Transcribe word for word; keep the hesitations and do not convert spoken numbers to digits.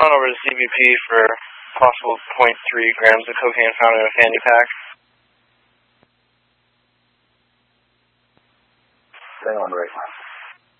on over to C B P for possible point three grams of cocaine found in a fanny pack. Stay on right now.